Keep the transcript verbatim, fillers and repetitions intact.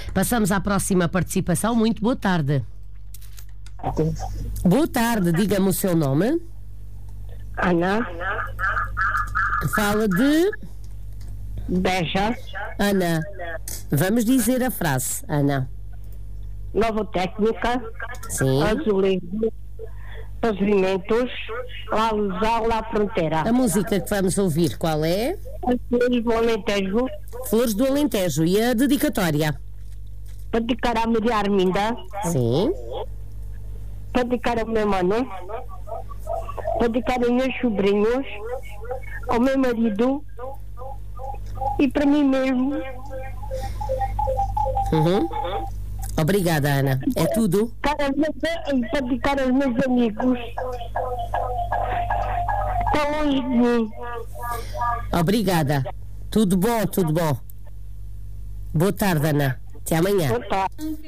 Passamos à próxima participação. Muito boa tarde. Boa tarde, diga-me o seu nome. Ana. Fala de... Beja. Ana, vamos dizer a frase, Ana. Nova técnica. Sim. Azulejo. Pavimentos. Lá Luzal, lá Fronteira. A música que vamos ouvir, qual é? Flores do Alentejo. Flores do Alentejo. E a dedicatória? Para dedicar à Maria Arminda. Sim. Para dedicar ao meu mano. Para dedicar aos meus sobrinhos. Ao meu marido. E para mim mesmo. Uhum. Obrigada, Ana. É tudo? Para dedicar aos meus amigos. Estão longe de mim. Obrigada. Tudo bom, tudo bom. Boa tarde, Ana. Até amanhã. Boa tarde.